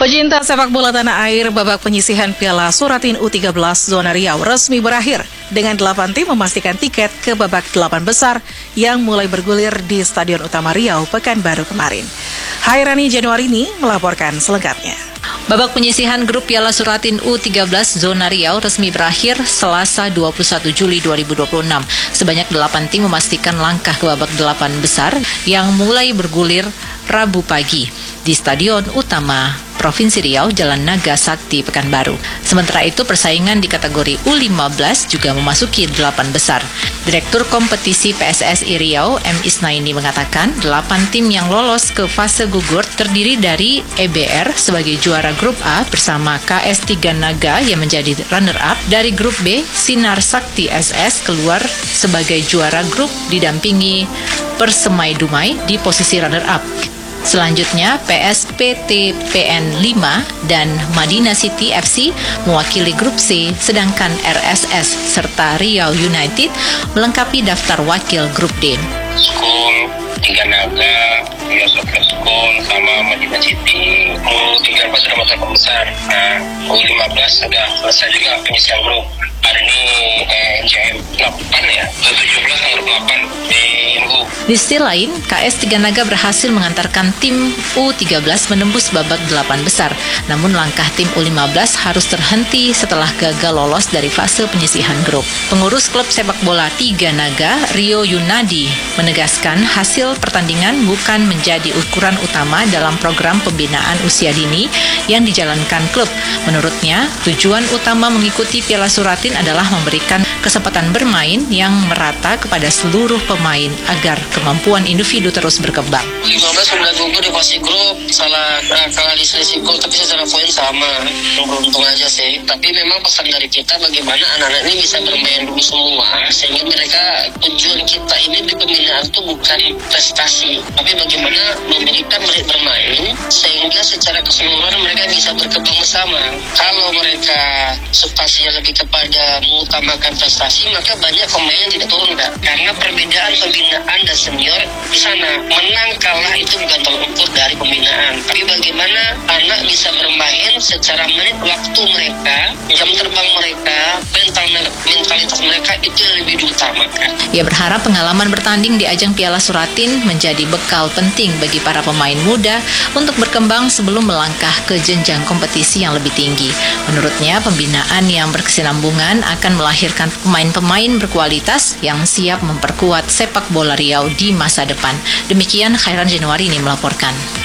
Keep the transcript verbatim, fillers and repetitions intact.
Pecinta sepak bola tanah air, babak penyisihan Piala Suratin U tiga belas Zona Riau resmi berakhir dengan delapan tim memastikan tiket ke babak delapan besar yang mulai bergulir di Stadion Utama Riau Pekanbaru kemarin. Hairani Januarini melaporkan selengkapnya. Babak penyisihan grup Piala Suratin U tiga belas Zona Riau resmi berakhir Selasa dua puluh satu Juli dua ribu dua puluh enam. Sebanyak delapan tim memastikan langkah ke babak delapan besar yang mulai bergulir Rabu pagi di Stadion Utama Provinsi Riau, Jalan Naga Sakti, Pekanbaru. Sementara itu, persaingan di kategori U lima belas juga memasuki delapan besar. Direktur Kompetisi P S S I Riau, M. Isnaini mengatakan, delapan tim yang lolos ke fase gugur terdiri dari E B R sebagai juara grup A bersama K S tiga Naga yang menjadi runner-up. Dari grup B, Sinar Sakti S S keluar sebagai juara grup didampingi Persemai Dumai di posisi runner-up. Selanjutnya, P S P T P N lima dan Madinah City F C mewakili grup C, sedangkan R S S serta Riau United melengkapi daftar wakil grup D. School, Tiga Naga, Riau Soccer School, sama Madinah City. U tiga belas sudah masuk besar. Nah, U lima belas sudah selesai juga penyisihan grup. Hari ini eh, N C M delapan ya, U tujuh belas nomor delapan di Minggu. Di sisi lain, K S tiga Naga berhasil mengantarkan tim U tiga belas menembus babak delapan besar. Namun langkah tim U lima belas harus terhenti setelah gagal lolos dari fase penyisihan grup. Pengurus klub sepak bola Tiga Naga, Rio Yunadi, menegaskan hasil pertandingan bukan menjadi ukuran utama dalam program pembinaan usia dini yang dijalankan klub. Menurutnya, tujuan utama mengikuti Piala Suratin adalah memberikan kesempatan bermain yang merata kepada seluruh pemain agar kemampuan individu terus berkembang. lima belas sudah gugur di fase grup, salah uh, kalah di selisih gol, tapi secara poin sama. Beruntung aja sih. Tapi memang pesan dari kita bagaimana anak-anak ini bisa bermain dulu semua, sehingga mereka, tujuan kita ini di pembinaan itu bukan prestasi, tapi bagaimana memberikan mereka bermain sehingga secara keseluruhan mereka bisa berkembang bersama. Kalau mereka substansinya lebih kepada mengutamakan prestasi, maka banyak pemain yang tidak turun, Kak. Karena perbedaan pembinaan dan senior di sana, menang kalah itu bukan tolak ukur dari pembinaan, tapi bagaimana anak bisa bermain secara menit waktu mereka, jam terbang mereka, mental mentalitas mereka itu yang lebih diutamakan. Ia berharap pengalaman bertanding di ajang Piala Suratin menjadi bekal penting bagi para pemain muda untuk berkembang sebelum melangkah ke jenjang kompetisi yang lebih tinggi. Menurutnya, pembinaan yang berkesinambungan akan melahirkan pemain-pemain berkualitas yang siap memperkuat sepak bola Riau di masa depan. Demikian Hairani Januarini melaporkan.